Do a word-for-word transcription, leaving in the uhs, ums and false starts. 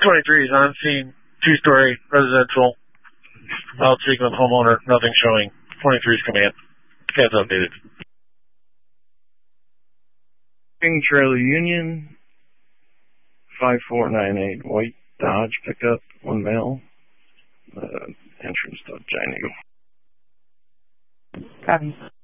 twenty-three is on scene, two-story, residential, out seeking with homeowner, nothing showing. twenty-three is command. That's updated. King Charlie Union, five four nine eight, white Dodge pickup, one male, uh, entrance to China. Copy.